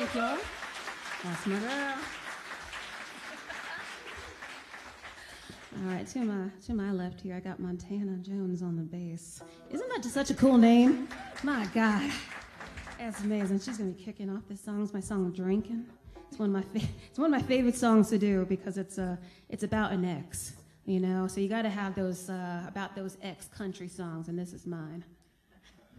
Thank y'all. That's my girl. All right, to my left here, I got Montana Jones on the bass. Isn't that just such a cool name? My God, that's amazing. She's gonna be kicking off this song. It's my song "Drinking." It's one of my favorite songs to do because it's about an ex, you know. So you got to have those about those ex country songs, and this is mine.